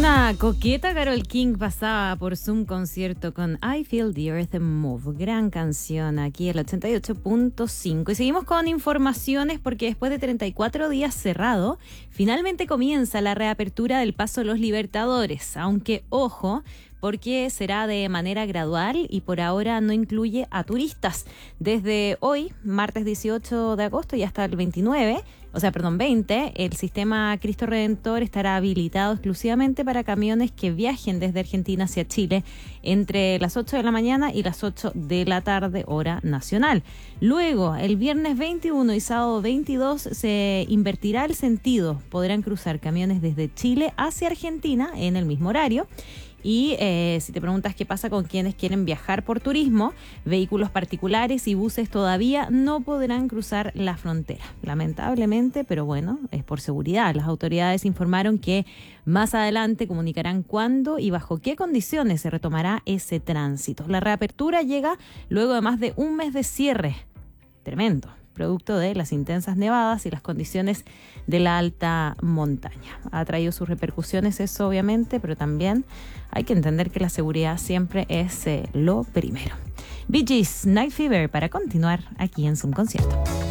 Una coqueta Karol King pasaba por Zoom concierto con I Feel the Earth Move. Gran canción aquí, el 88.5. Y seguimos con informaciones porque después de 34 días cerrado, finalmente comienza la reapertura del Paso Los Libertadores. Aunque, ojo, porque será de manera gradual y por ahora no incluye a turistas. Desde hoy, martes 18 de agosto y hasta el 20, el sistema Cristo Redentor estará habilitado exclusivamente para camiones que viajen desde Argentina hacia Chile entre las 8 de la mañana y las 8 de la tarde, hora nacional. Luego, el viernes 21 y sábado 22 se invertirá el sentido. Podrán cruzar camiones desde Chile hacia Argentina en el mismo horario. Y si te preguntas qué pasa con quienes quieren viajar por turismo, vehículos particulares y buses todavía no podrán cruzar la frontera. Lamentablemente, pero bueno, es por seguridad. Las autoridades informaron que más adelante comunicarán cuándo y bajo qué condiciones se retomará ese tránsito. La reapertura llega luego de más de un mes de cierre. Tremendo. Producto de las intensas nevadas y las condiciones de la alta montaña. Ha traído sus repercusiones eso obviamente, pero también hay que entender que la seguridad siempre es lo primero. Bee Gees, Night Fever, para continuar aquí en Zoom Concierto.